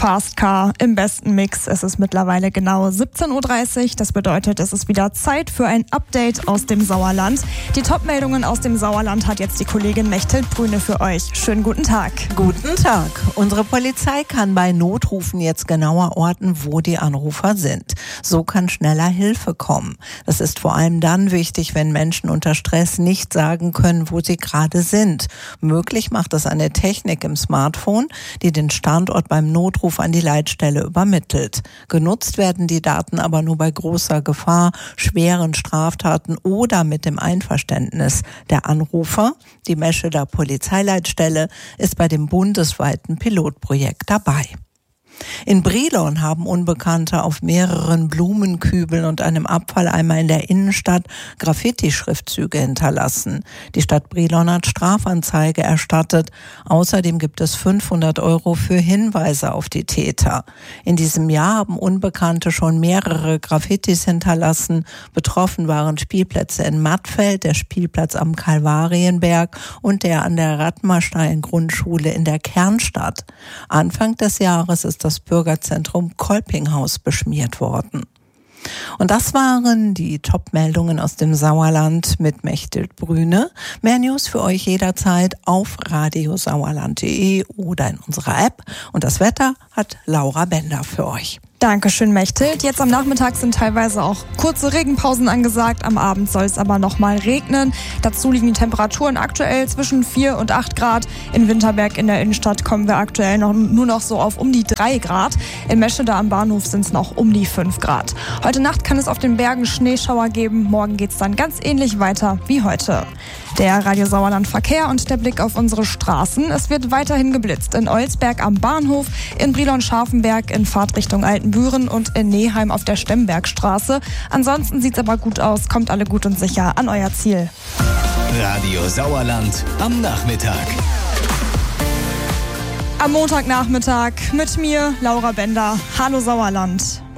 Fast Car im besten Mix. Es ist mittlerweile genau 17.30 Uhr. Das bedeutet, es ist wieder Zeit für ein Update aus dem Sauerland. Die Top-Meldungen aus dem Sauerland hat jetzt die Kollegin Mechthild Brüne für euch. Schönen guten Tag. Guten Tag. Unsere Polizei kann bei Notrufen jetzt genauer orten, wo die Anrufer sind. So kann schneller Hilfe kommen. Das ist vor allem dann wichtig, wenn Menschen unter Stress nicht sagen können, wo sie gerade sind. Möglich macht das eine Technik im Smartphone, die den Standort beim Notruf an die Leitstelle übermittelt. Genutzt werden die Daten aber nur bei großer Gefahr, schweren Straftaten oder mit dem Einverständnis der Anrufer. Die Mescheder Polizeileitstelle ist bei dem bundesweiten Pilotprojekt dabei. In Brilon haben Unbekannte auf mehreren Blumenkübeln und einem Abfalleimer in der Innenstadt Graffiti-Schriftzüge hinterlassen. Die Stadt Brilon hat Strafanzeige erstattet. Außerdem gibt es 500 € für Hinweise auf die Täter. In diesem Jahr haben Unbekannte schon mehrere Graffitis hinterlassen. Betroffen waren Spielplätze in Mattfeld, der Spielplatz am Kalvarienberg und der an der Radmarstein-Grundschule in der Kernstadt. Anfang des Jahres ist das Bürgerzentrum Kolpinghaus beschmiert worden. Und das waren die Top-Meldungen aus dem Sauerland mit Mechthild Brüne. Mehr News für euch jederzeit auf radiosauerland.de oder in unserer App. Und das Wetter hat Laura Bender für euch. Dankeschön, Mechthild. Jetzt am Nachmittag sind teilweise auch kurze Regenpausen angesagt. Am Abend soll es aber nochmal regnen. Dazu liegen die Temperaturen aktuell zwischen 4 und 8 Grad. In Winterberg in der Innenstadt kommen wir aktuell nur noch so auf um die 3 Grad. In Meschede am Bahnhof sind es noch um die 5 Grad. Heute Nacht kann es auf den Bergen Schneeschauer geben. Morgen geht es dann ganz ähnlich weiter wie heute. Der Radio Sauerland Verkehr und der Blick auf unsere Straßen. Es wird weiterhin geblitzt. In Olsberg am Bahnhof, in Brilon-Scharfenberg in Fahrtrichtung Altenbüren und in Neheim auf der Stembergstraße. Ansonsten sieht's aber gut aus. Kommt alle gut und sicher an euer Ziel. Radio Sauerland am Nachmittag. Am Montagnachmittag mit mir, Laura Bender. Hallo Sauerland.